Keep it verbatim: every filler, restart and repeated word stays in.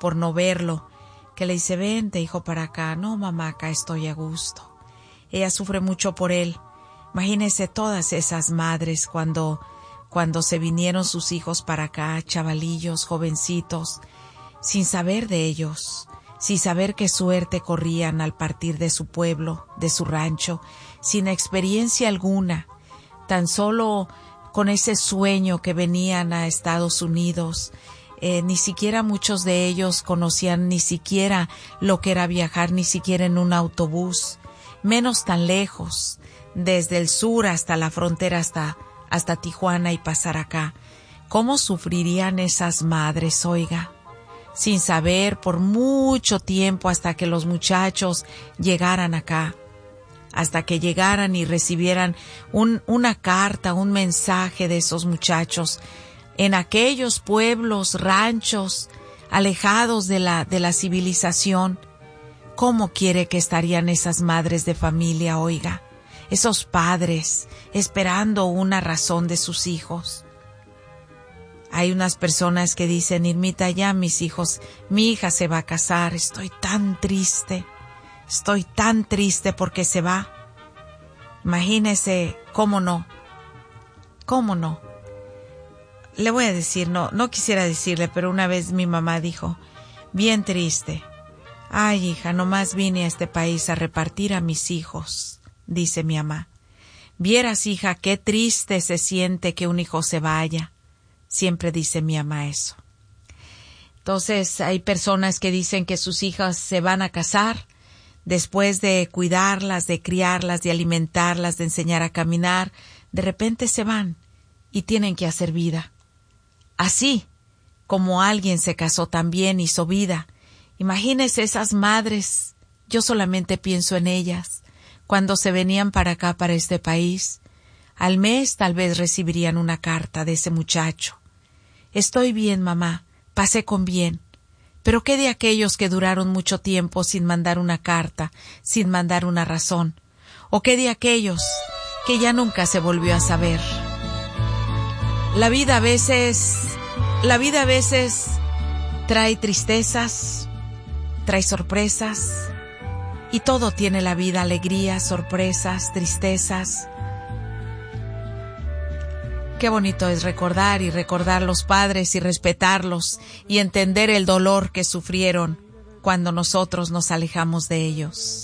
por no verlo, que le dice, vente hijo para acá. No mamá, acá estoy a gusto. Ella sufre mucho por él. Imagínense todas esas madres cuando, cuando se vinieron sus hijos para acá, chavalillos, jovencitos, sin saber de ellos, sin saber qué suerte corrían al partir de su pueblo, de su rancho, sin experiencia alguna, tan solo con ese sueño que venían a Estados Unidos. Eh, ni siquiera muchos de ellos conocían ni siquiera lo que era viajar, ni siquiera en un autobús, menos tan lejos, desde el sur hasta la frontera, hasta, hasta Tijuana y pasar acá. ¿Cómo sufrirían esas madres, oiga? Sin saber por mucho tiempo hasta que los muchachos llegaran acá, hasta que llegaran y recibieran un, una carta, un mensaje de esos muchachos en aquellos pueblos, ranchos, alejados de la, de la civilización. ¿Cómo quiere que estarían esas madres de familia, oiga? Esos padres esperando una razón de sus hijos. Hay unas personas que dicen, Irmita, ya mis hijos, mi hija se va a casar, estoy tan triste, estoy tan triste porque se va. Imagínese, ¿cómo no? ¿Cómo no? Le voy a decir, no, no quisiera decirle, pero una vez mi mamá dijo, bien triste. Ay, hija, nomás vine a este país a repartir a mis hijos, dice mi mamá. Vieras, hija, qué triste se siente que un hijo se vaya. Siempre dice mi mamá eso. Entonces hay personas que dicen que sus hijas se van a casar después de cuidarlas, de criarlas, de alimentarlas, de enseñar a caminar. De repente se van y tienen que hacer vida. Así como alguien se casó también, hizo vida. Imagínense esas madres, yo solamente pienso en ellas, cuando se venían para acá, para este país. Al mes tal vez recibirían una carta de ese muchacho. Estoy bien, mamá, pasé con bien. Pero ¿qué de aquellos que duraron mucho tiempo sin mandar una carta, sin mandar una razón? ¿O qué de aquellos que ya nunca se volvió a saber? La vida a veces, la vida a veces trae tristezas, trae sorpresas, y todo tiene la vida, alegrías, sorpresas, tristezas. Qué bonito es recordar y recordar los padres y respetarlos y entender el dolor que sufrieron cuando nosotros nos alejamos de ellos.